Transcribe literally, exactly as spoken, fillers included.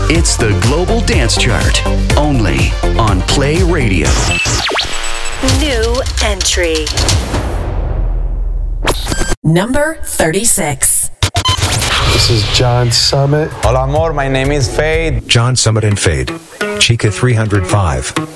It's the Global Dance Chart, only on Play Radio. New entry. Number thirty-six. This is John Summit. Hola, amor. My name is Fade. John Summit and Fade. Chica three oh five.